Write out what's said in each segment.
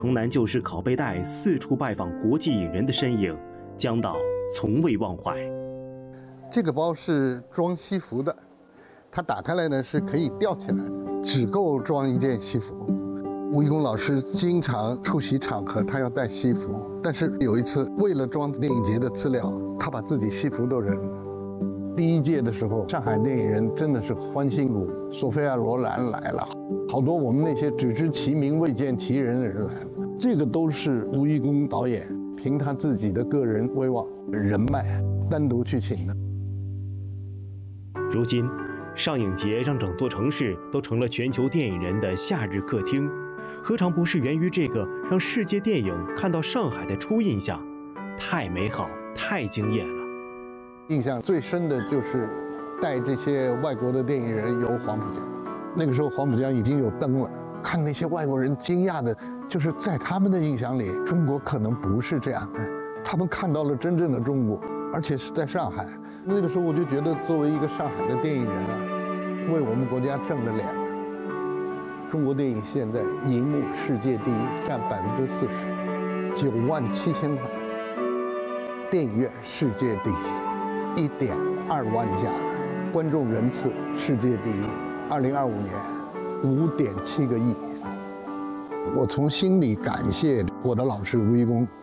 童男旧事拷贝带四处拜访国际影人的身影，江导从未忘怀。 这个包是装西服的，它打开来呢是可以吊起来的，只够装一件西服。吴贻弓老师经常出席场合，他要带西服，但是有一次为了装电影节的资料，他把自己西服都扔了。第1届的时候，上海电影人真的是欢欣鼓舞，索菲亚·罗兰来了，好多我们那些只知其名未见其人的人来了。这个都是吴贻弓导演凭他自己的个人威望、人脉单独去请的。 如今，上影节让整座城市都成了全球电影人的夏日客厅，何尝不是源于这个让世界电影看到上海的初印象？太美好，太惊艳了。 印象最深的就是带这些外国的电影人游黄浦江，那个时候黄浦江已经有灯了，看那些外国人惊讶的，就是在他们的印象里，中国可能不是这样的，他们看到了真正的中国，而且是在上海。那个时候我就觉得，作为一个上海的电影人啊，为我们国家挣了脸了。中国电影现在银幕世界第一，占40%，97000块；电影院世界第一，1.2万家；观众人次世界第一，2025年5.7个亿。我从心里感谢我的老师吴贻弓。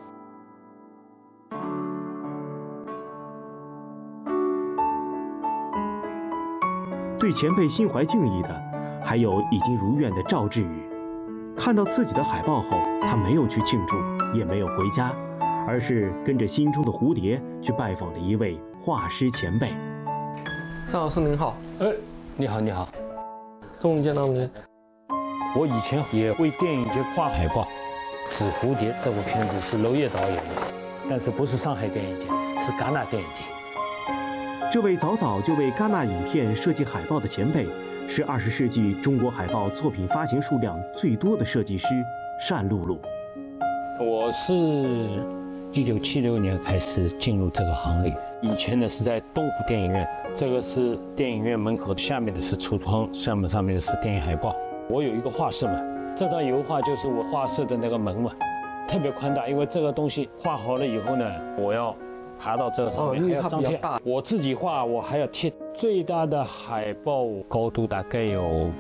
对前辈心怀敬意的，还有已经如愿的赵志宇。看到自己的海报后，他没有去庆祝，也没有回家，而是跟着心中的蝴蝶去拜访了一位画师前辈。 尚老师您好。 你好，你好， 终于见到您。 我以前也为电影节画海报，《纸蝴蝶》这部片子是娄烨导演的，但是不是上海电影节，是戛纳电影节。 这位早早就为戛纳影片设计海报的前辈，是20世纪中国海报作品发行数量最多的设计师单露露。 我是1976年开始进入这个行业，以前呢是在东湖电影院，这个是电影院门口，下面的是橱窗，上面的是电影海报。我有一个画室嘛，这张油画就是我画室的那个门嘛，特别宽大，因为这个东西画好了以后呢，我要爬到这个上面，还要张贴。我自己画，我还要贴。最大的海报高度大概有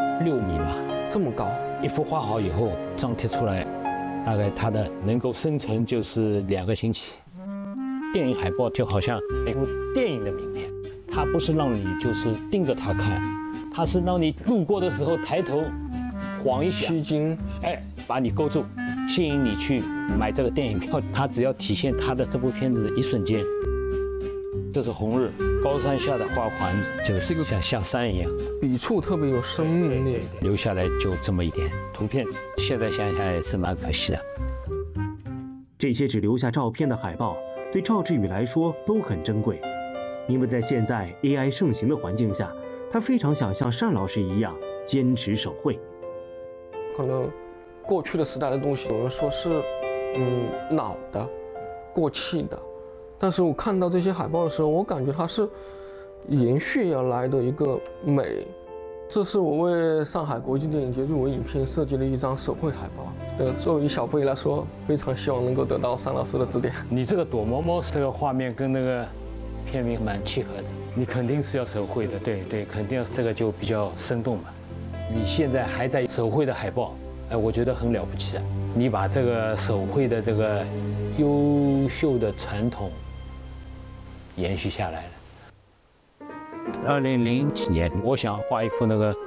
6米吧， 这么高。 一幅画好以后，张贴出来，大概它的能够生成就是2个星期。电影海报就好像一部电影的名片，它不是让你就是盯着它看，它是让你路过的时候抬头晃一下， 吸睛， 把你勾住，吸引你去买这个电影票。它只要体现它的这部片子的一瞬间。这是红日，高山下的花环，就是像山一样， 笔触特别有生命力。 留下来就这么一点图片，现在想想也是蛮可惜的。 这些只留下照片的海报，对赵志宇来说都很珍贵，因为在现在 AI 盛行的环境下，他非常想像单老师一样坚持手绘。 可能过去的时代的东西，有人说是老的、过气的。但是我看到这些海报的时候，我感觉它是延续而来的一个美。这是我为上海国际电影节入围影片设计的一张手绘海报。作为小辈来说，非常希望能够得到单老师的指点。 你这个躲猫猫这个画面跟那个片名蛮契合的，你肯定是要手绘的，对，肯定这个就比较生动嘛。你现在还在手绘的海报，我觉得很了不起啊！你把这个手绘的这个优秀的传统延续下来了。2007几年，我想画一幅那个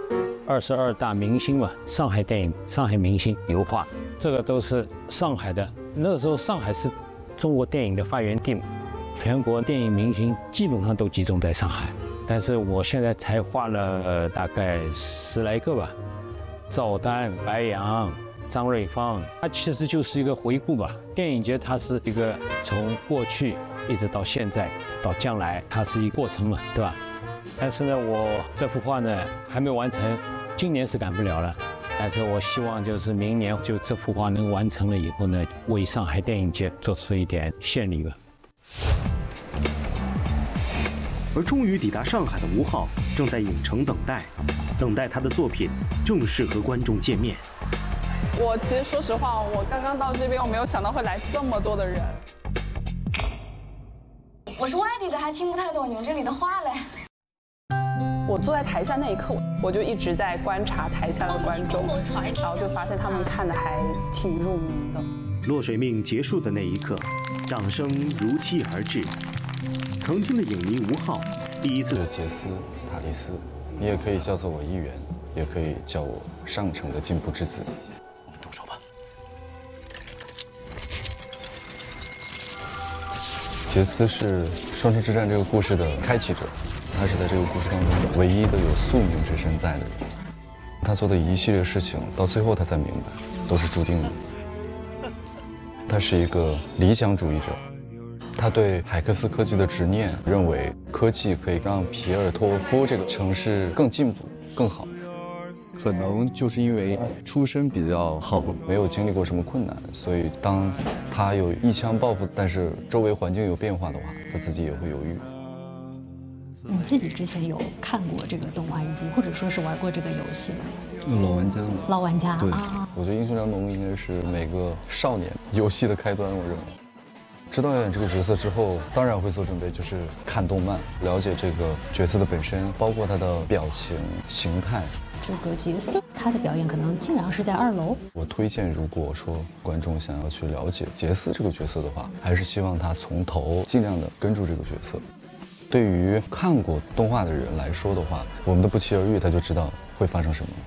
22大明星嘛，上海电影、上海明星油画，这个都是上海的。那个时候上海是中国电影的发源地嘛，全国电影明星基本上都集中在上海。但是我现在才画了大概10来个吧，赵丹、白杨、张瑞芳，它其实就是一个回顾吧。电影节它是一个从过去一直到现在到将来，它是一个过程嘛，对吧？但是呢，我这幅画呢还没完成，今年是赶不了了。但是我希望就是明年就这幅画能完成了以后呢，为上海电影节做出一点献礼吧。 而终于抵达上海的吴昊正在影城等待他的作品正式和观众见面。 我其实说实话，我刚刚到这边，我没有想到会来这么多的人。 我是外地的，还听不太懂你们这里的话嘞。 我坐在台下那一刻，我就一直在观察台下的观众，然后就发现他们看的还挺入迷的。 落水命结束的那一刻，掌声如期而至。曾经的影迷吴昊第一次杰斯·塔利斯，你也可以叫做我议员，也可以叫我上乘的进步之子。我们动手吧。杰斯是双城之战这个故事的开启者，他是在这个故事当中唯一的有宿命之身在的人。他做的一系列事情，到最后他才明白，都是注定的。他是一个理想主义者，他对海克斯科技的执念，认为科技可以让皮尔托夫这个城市更进步、更好。可能就是因为出身比较好，没有经历过什么困难，所以当他有一腔抱负，但是周围环境有变化的话，他自己也会犹豫。 你自己之前有看过这个动画以及或者说是玩过这个游戏吗？ 老玩家嘛。 老玩家。 对， 啊， 我觉得英雄联盟应该是每个少年游戏的开端，我认为。知道要演这个角色之后，当然会做准备，就是看动漫，了解这个角色的本身，包括他的表情、形态。 这个杰斯他的表演可能基本上是在2楼。 我推荐，如果说观众想要去了解杰斯这个角色的话，还是希望他从头尽量的跟住这个角色。对于看过动画的人来说的话，我们的不期而遇，他就知道会发生什么。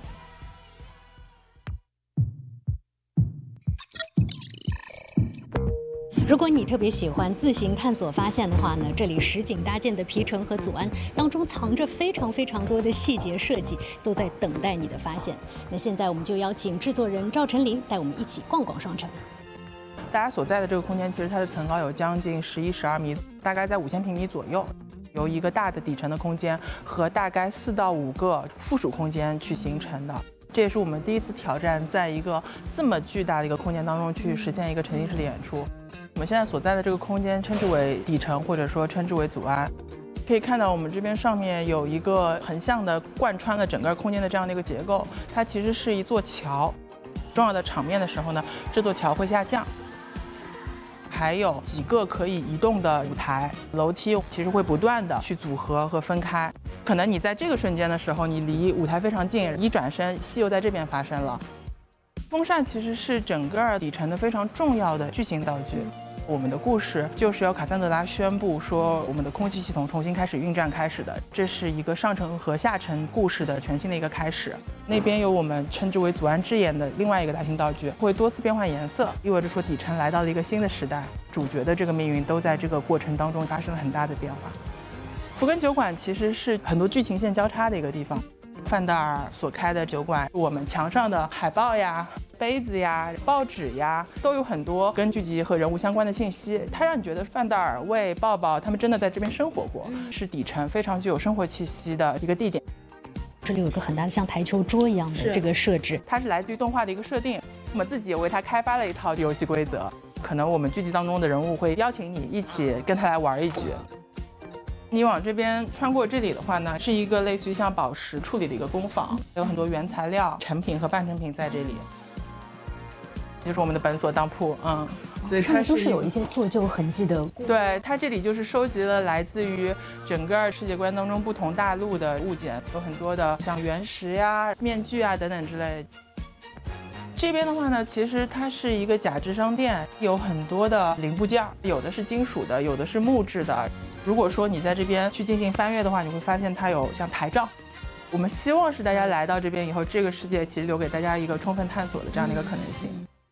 如果你特别喜欢自行探索发现的话呢，这里实景搭建的皮城和祖安当中藏着非常多的细节设计，都在等待你的发现。那现在我们就邀请制作人赵晨林带我们一起逛逛双城。 大家所在的这个空间，其实它的层高有将近11、12米，大概在5000平米左右，由一个大的底层的空间和大概4到5个附属空间去形成的。这也是我们第一次挑战，在一个这么巨大的一个空间当中去实现一个沉浸式的演出。我们现在所在的这个空间称之为底层，或者说称之为祖安。可以看到我们这边上面有一个横向的贯穿了整个空间的这样的一个结构，它其实是一座桥。重要的场面的时候呢，这座桥会下降。还有几个可以移动的舞台，楼梯其实会不断的去组合和分开。可能你在这个瞬间的时候，你离舞台非常近，一转身，戏又在这边发生了。风扇其实是整个底层的非常重要的剧情道具。我们的故事就是由卡桑德拉宣布说，我们的空气系统重新开始运转开始的。这是一个上层和下层故事的全新的一个开始。那边有我们称之为祖安之眼的另外一个大型道具，会多次变换颜色，意味着说底层来到了一个新的时代，主角的这个命运都在这个过程当中发生了很大的变化。福根酒馆其实是很多剧情线交叉的一个地方。范德尔所开的酒馆，我们墙上的海报呀、杯子呀、报纸呀，都有很多跟剧集和人物相关的信息。它让你觉得范德尔、魏、抱抱他们真的在这边生活过，是底层非常具有生活气息的一个地点。 这里有一个很大的像台球桌一样的这个设置， 它是来自于动画的一个设定，我们自己也为它开发了一套游戏规则。可能我们剧集当中的人物会邀请你一起跟他来玩一局。你往这边穿过这里的话呢，是一个类似于像宝石处理的一个工坊，有很多原材料、成品和半成品在这里。就是我们的本所当铺，所以它都是有一些做旧痕迹的。 对，它这里就是收集了来自于整个世界观当中不同大陆的物件，有很多的像原石呀、面具啊等等之类。这边的话呢，其实它是一个假制商店，有很多的零部件，有的是金属的，有的是木质的。如果说你在这边去进行翻阅的话，你会发现它有像台帐。我们希望是大家来到这边以后，这个世界其实留给大家一个充分探索的这样的一个可能性。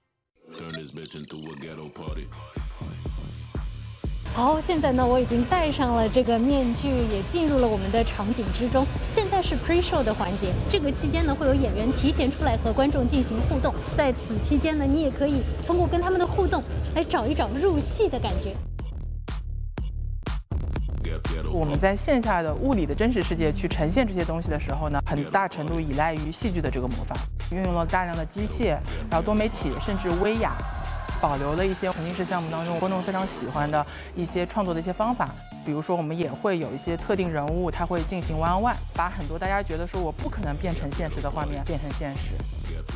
好，现在呢，我已经戴上了这个面具，也进入了我们的场景之中。现在是 pre-show 的环节，这个期间呢，会有演员提前出来和观众进行互动。在此期间呢，你也可以通过跟他们的互动来找一找入戏的感觉。 我们在线下的物理的真实世界去呈现这些东西的时候呢，很大程度依赖于戏剧的这个魔法，运用了大量的机械，然后多媒体，甚至微雅，保留了一些沉浸式项目当中观众非常喜欢的一些创作的一些方法。比如说，我们也会有一些特定人物，他会进行 one-on-one，把很多大家觉得说我不可能变成现实的画面变成现实。